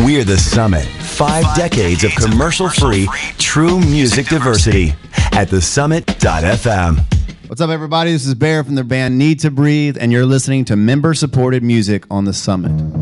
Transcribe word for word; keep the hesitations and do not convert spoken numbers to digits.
We're The Summit. Five decades of commercial-free, true music diversity at the summit dot f m. What's up, everybody? This is Bear from the band Need to Breathe, and you're listening to member-supported music on The Summit.